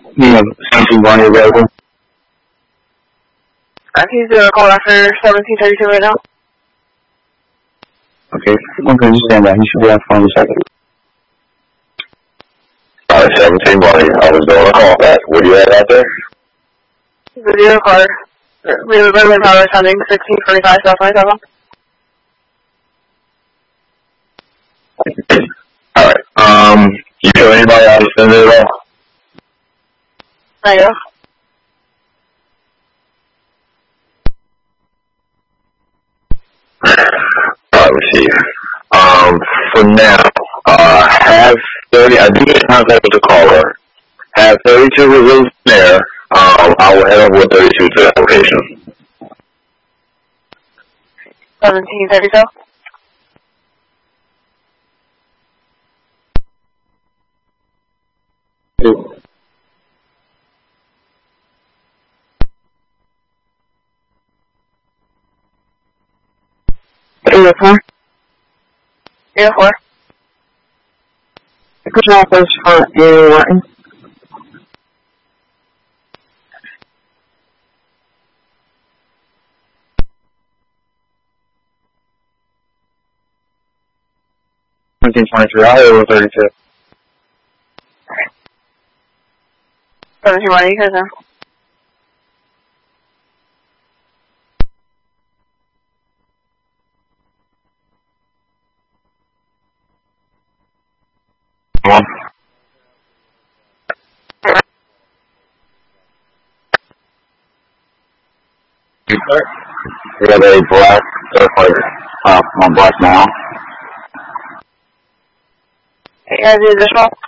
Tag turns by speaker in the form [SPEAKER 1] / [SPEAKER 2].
[SPEAKER 1] You have 17 available?
[SPEAKER 2] He's doing a call after 1732 right now.
[SPEAKER 1] Okay, you stand by. He should be on the phone in a second.
[SPEAKER 3] 17 Bonnie, I was doing a call back. What do you have out there?
[SPEAKER 2] Video card. We have a Berlin Power sounding 1645 South 27.
[SPEAKER 3] Alright, you kill anybody out of the center at all?
[SPEAKER 2] There you go.
[SPEAKER 3] Let's see. For now, have 30, I do get contact with the caller. Have 32 results there. I will head over with 32 to that location.
[SPEAKER 2] 1732.
[SPEAKER 4] Area 4.
[SPEAKER 2] Area 4.
[SPEAKER 4] Control office for Area Martin.
[SPEAKER 1] I'll head over 32.
[SPEAKER 2] 1720, you guys know.
[SPEAKER 1] We have a black on black now.
[SPEAKER 2] Hey, guys, the additional.